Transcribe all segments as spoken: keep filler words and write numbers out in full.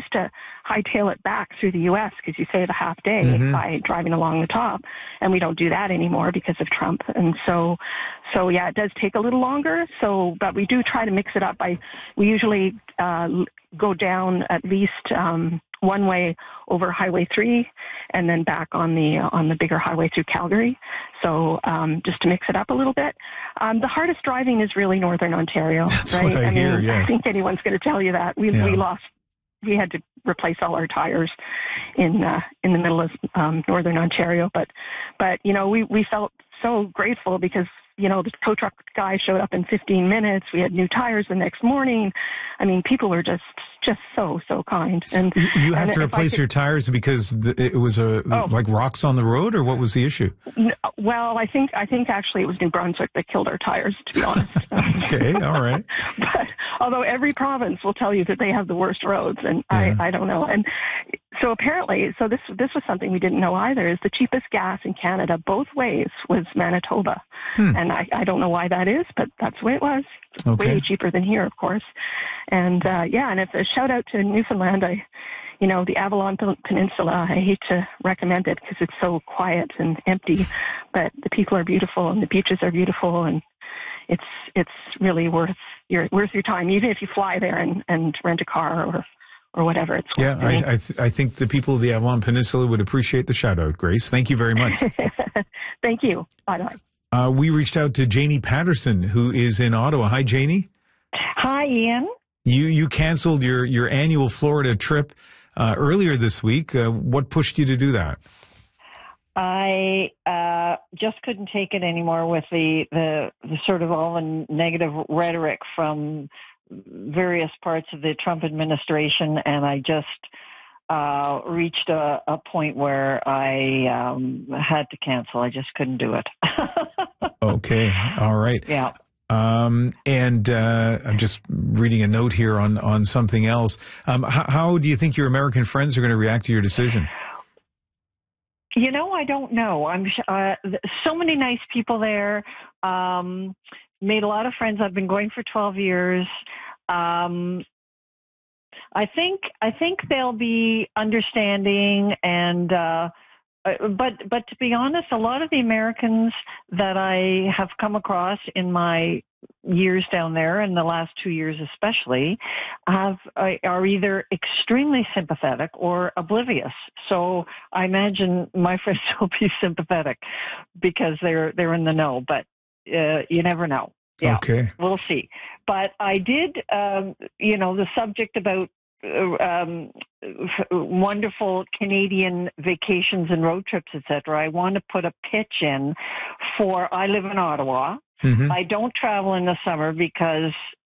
used to hightail it back through the U S because you save a half day mm-hmm. by driving along the top, and we don't do that anymore because of Trump. And so, so yeah, it does take a little longer. So, but we do try to mix it up by, we usually uh, go down at least um, one way over Highway three and then back on the uh, on the bigger highway through Calgary. So um, just to mix it up a little bit. Um, the hardest driving is really Northern Ontario, That's right? What I, I hear, mean, yes. I think anyone's going to tell you that. We yeah. we lost, we had to replace all our tires in uh, in the middle of um, Northern Ontario. But, but you know, we, we felt so grateful because, you know, the tow truck guy showed up in fifteen minutes. We had new tires the next morning. I mean, people were just, just so, so kind. And you, you had and to replace could, your tires because the, it was a oh. like rocks on the road, or what was the issue? Well, I think I think actually it was New Brunswick that killed our tires, to be honest. Okay, all right. But although every province will tell you that they have the worst roads, and yeah. I, I don't know. And so apparently, so this this was something we didn't know either. Is the cheapest gas in Canada both ways was Manitoba, hmm. and I, I don't know why that is, but that's the way it was. Okay. Way cheaper than here, of course. And uh, yeah, and if a shout out to Newfoundland, I, you know, the Avalon Peninsula. I hate to recommend it because it's so quiet and empty, but the people are beautiful and the beaches are beautiful, and it's it's really worth your worth your time, even if you fly there and, and rent a car or. or whatever it's yeah, worth. I, I, th- I think the people of the Avalon Peninsula would appreciate the shout-out, Grace. Thank you very much. Thank you. Bye-bye. Uh, we reached out to Janie Patterson, who is in Ottawa. Hi, Janie. Hi, Ian. You you canceled your, your annual Florida trip uh, earlier this week. Uh, what pushed you to do that? I uh, just couldn't take it anymore with the, the, the sort of all the negative rhetoric from various parts of the Trump administration, and I just uh, reached a, a point where I um, had to cancel. I just couldn't do it. Okay. All right. Yeah. Um, and uh, I'm just reading a note here on, on something else. Um, how, how do you think your American friends are going to react to your decision? You know, I don't know. I'm uh, so many nice people there. Um, made a lot of friends. I've been going for twelve years. Um, I think I think they'll be understanding, and uh, but but to be honest, a lot of the Americans that I have come across in my years down there, in the last two years especially, have are either extremely sympathetic or oblivious. So I imagine my friends will be sympathetic because they're they're in the know, but uh, you never know. Yeah, okay. We'll see. But I did, um, you know, the subject about uh, um, wonderful Canadian vacations and road trips, et cetera. I want to put a pitch in for, I live in Ottawa. Mm-hmm. I don't travel in the summer because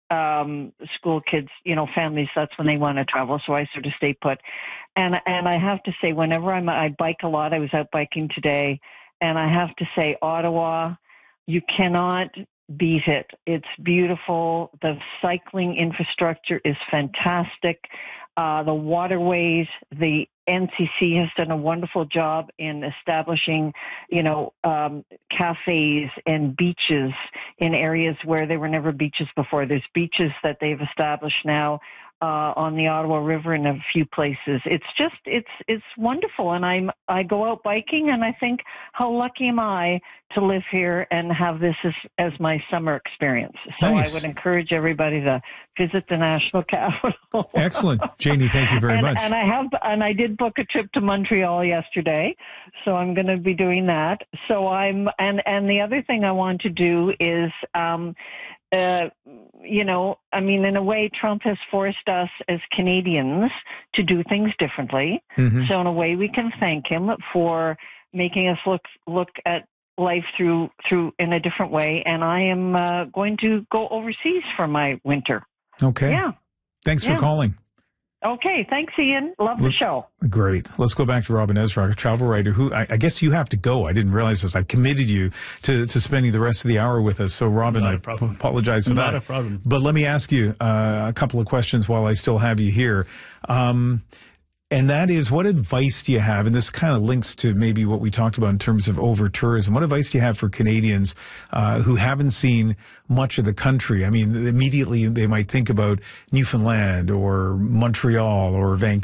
um, school kids, you know, families, that's when they want to travel. So I sort of stay put. And, and I have to say, whenever I'm, I bike a lot, I was out biking today, and I have to say, Ottawa, you cannot beat it. It's beautiful. The cycling infrastructure is fantastic. Uh, the waterways, the N C C has done a wonderful job in establishing, you know, um, cafes and beaches in areas where there were never beaches before. There's beaches that they've established now uh, on the Ottawa River in a few places. It's just, it's, it's wonderful. And I'm, I go out biking and I think, how lucky am I to live here and have this as, as my summer experience. So nice. I would encourage everybody to visit the National Capital. Excellent. Janie, thank you very and, much. And I have, and I did book a trip to Montreal yesterday, so I'm going to be doing that. So I'm, and, and the other thing I want to do is, um, uh, you know, I mean, in a way, Trump has forced us as Canadians to do things differently. Mm-hmm. So in a way, we can thank him for making us look, look at life through, through in a different way. And I am uh, going to go overseas for my winter. Okay. Yeah. Thanks yeah. for calling. Okay. Thanks, Ian. Love the show. Great. Let's go back to Robin Ezra, a travel writer who I, I guess you have to go. I didn't realize this. I committed you to, to spending the rest of the hour with us. So, Robin, I p- apologize for Not that. Not a problem. But let me ask you uh, a couple of questions while I still have you here. Um, And that is, what advice do you have? And this kind of links to maybe what we talked about in terms of over-tourism. What advice do you have for Canadians uh, who haven't seen much of the country? I mean, immediately they might think about Newfoundland or Montreal or Vancouver.